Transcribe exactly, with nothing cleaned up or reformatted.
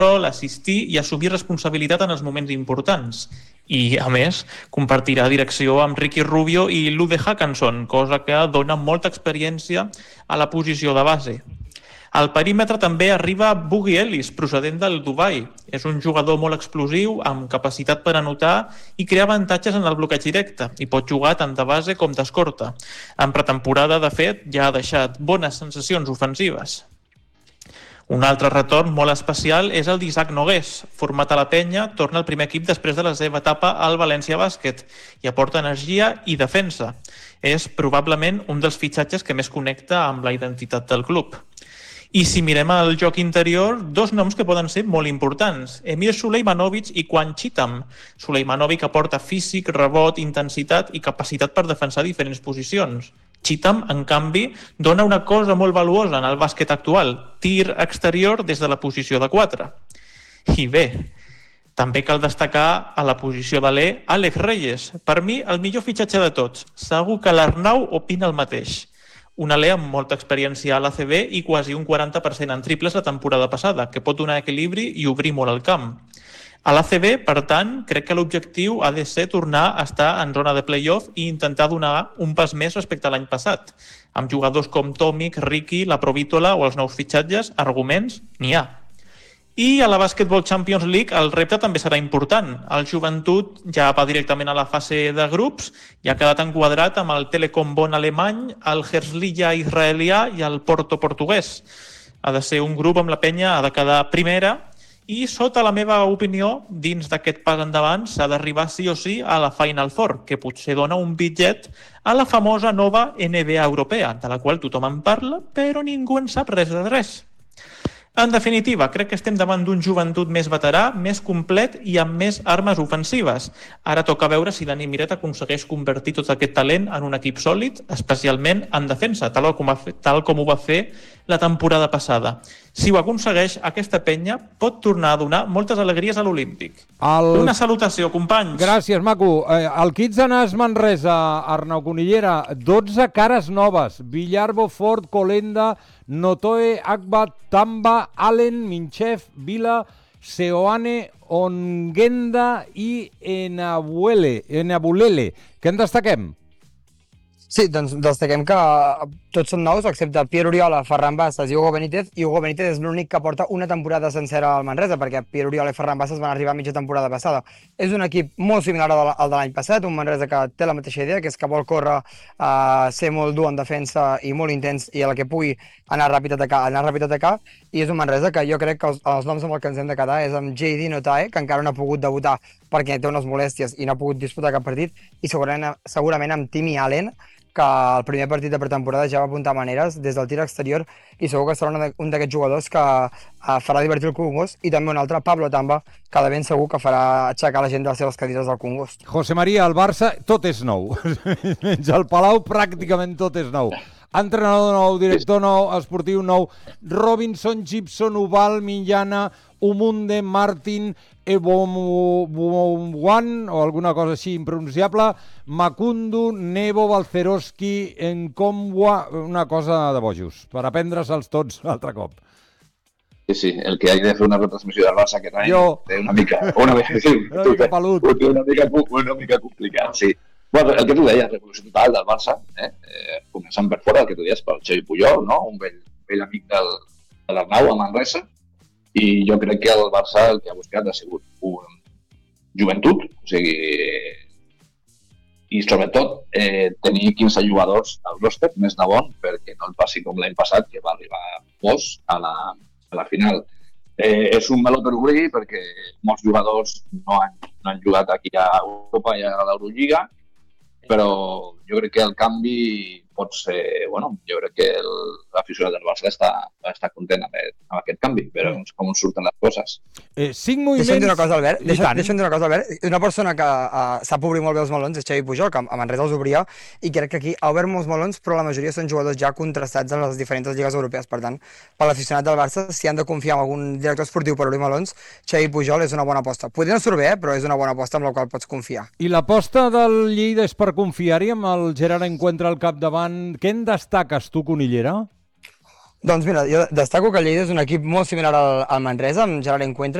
rol, assistir i assumir responsabilitat en els moments importants. I, a més, compartirà direcció amb Ricky Rubio i Lude Hackanson, cosa que dona molta experiència a la posició de base. Al perímetre també arriba Boogie Ellis, procedent del Dubai. És un jugador molt explosiu, amb capacitat per anotar i crear avantatges en el bloqueig directe, i pot jugar tant de base com d'escorta. En pretemporada, de fet, ja ha deixat bones sensacions ofensives. Un altre retorn molt especial és el d'Isaac Nogués. Format a la penya, torna al primer equip després de la seva etapa al València Bàsquet i aporta energia i defensa. És probablement un dels fitxatges que més connecta amb la identitat del club. I si mirem el joc interior, dos noms que poden ser molt importants, Emir Sulejmanovic i Quan Cheatham. Sulejmanovic aporta físic, rebot, intensitat i capacitat per defensar diferents posicions. Cheatham, en canvi, dona una cosa molt valuosa en el bàsquet actual, tir exterior des de la posició de quatre. I bé, també cal destacar a la posició de l'E, Àlex Reyes. Per mi, el millor fitxatge de tots. Segur que l'Arnau opina el mateix. Un alè amb molta experiència a l'A C B i quasi un quaranta per cent en triples la temporada passada, que pot donar equilibri i obrir molt el camp. A l'A C B, per tant, crec que l'objectiu ha de ser tornar a estar en zona de play-off i intentar donar un pas més respecte a l'any passat. Amb jugadors com Tomic, Ricky, la Provítola o els nous fitxatges, arguments n'hi ha. I a la Basketball Champions League el repte també serà important. El Joventut ja va directament a la fase de grups i ha quedat enquadrat amb el Telekom Bonn alemany, el Herzliya israelià i el Porto portuguès. Ha de ser un grup amb la penya, ha de quedar primera i, sota la meva opinió, dins d'aquest pas endavant s'ha d'arribar sí o sí a la Final Four, que potser dona un bitllet a la famosa nova N B A europea, de la qual tothom en parla, però ningú en sap res de res. En definitiva, crec que estem davant d'un Joventut més veterà, més complet i amb més armes ofensives. Ara toca veure si Dani Miret aconsegueix convertir tot aquest talent en un equip sòlid, especialment en defensa, tal com, tal com ho va fer la temporada passada. Si ho aconsegueix, aquesta penya pot tornar a donar moltes alegries a l'Olímpic. El... Una salutació, companys. Gràcies, maco. El Kitsanas Manresa, Arnau Conillera, dotze cares noves. Villar, Beaufort, Colenda, Notoe, Akbat, Tamba, Allen, Minchev, Vila, Seoane, Ongenda i Enabuele, Enabulele. Què en destaquem? Sí, doncs destaquem que tots són nous, excepte Pierre Oriola, Ferran Bassas i Hugo Benítez, i Hugo Benítez és l'únic que porta una temporada sencera al Manresa, perquè Pierre Oriola i Ferran Bassas van arribar a mitja temporada passada. És un equip molt similar al de l'any passat, un Manresa que té la mateixa idea, que és que vol córrer, uh, ser molt dur en defensa i molt intens, i a la que pugui anar ràpid a atacar, anar ràpid a atacar, i és un Manresa que jo crec que els, els noms amb els que ens hem de quedar és amb J D Notae, que encara no ha pogut debutar perquè té unes molèsties i no ha pogut disputar cap partit, i segurament, segurament amb Timmy Allen, que el primer partit de pretemporada ja va apuntar maneres des del tir exterior, i segur que serà un d'aquests jugadors que uh, farà divertir el Congost, i també un altre, Pablo Tamba, que de ben segur que farà aixecar la gent de les seves cadires del Congost. José María, el Barça tot és nou. Menys el Palau pràcticament tot és nou. Entrenador nou, director nou, esportiu nou, Robinson, Gibson, Ubal, Millana, Umunde, Martin, Ebomwan, o alguna cosa així impronunciable, Makundu, Nebo, Balcerowski, Enkomwa, una cosa de bojos, per aprendre-se'ls tots altre cop. Sí, sí, el que hagi de fer una retransmissió del Barça aquest any té una mica, una mica, sí, una mica pelut. Una mica, una mica complicat, sí. Bueno, el que tu deies, revolució total del Barça, eh? Eh, començant per fora, el que tu deies, pel Xavi Puyol, no? Un vell, vell amic del, de l'Arnau a Manresa, i jo crec que el Barça el que ha buscat ha sigut un joventut, o sigui, i sobretot eh, tenir quinze jugadors al roster més de bon, perquè no el passi com l'any passat, que va arribar Bosch a la, a la final. Eh, és un meló per obrir perquè molts jugadors no han, no han jugat aquí a Europa i a l'Eurolliga, però jo crec que el canvi pot ser, bueno, jo crec que l'aficionat del Barça està, està content amb, amb aquest canvi, però mm. com surten les coses. Eh, cinc moviments... Deixa'm dir una cosa, Albert. Deixa'm, deixa'm dir una cosa, Albert. Una persona que uh, sap obrir molt bé els melons és Xavi Pujol, que a Manresa els obria, i crec que aquí ha obert molts melons, però la majoria són jugadors ja contrastats en les diferents lligues europees. Per tant, per l'aficionat del Barça, si han de confiar en algun director esportiu per obrir melons, Xavi Pujol és una bona aposta. Podria no surt bé, però és una bona aposta amb la qual pots confiar. I l'aposta del Lleida és per confiar-hi amb el Gerard Encuentra al capdavant. Què en destaques tu, Conillera? Doncs mira, jo destaco que el Lleida és un equip molt similar al, al Manresa, amb Gerard Encuentra,